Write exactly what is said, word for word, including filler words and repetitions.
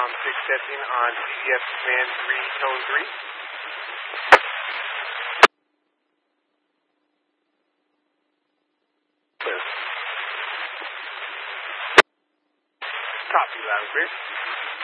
Tom six setting on C D F command three, tone three. Copy, loud and clear.